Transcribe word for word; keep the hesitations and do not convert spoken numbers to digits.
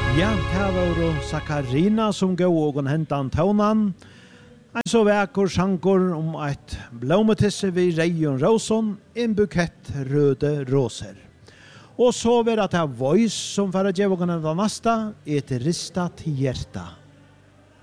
Ja, det var Sakarina som gå og hentan tøvnan. En så vekker sjanker om et blommetisse ved Reion Rosson, en bukett røde roser. Og så var det Voice som for å gjøre den neste, et ristat hjerte.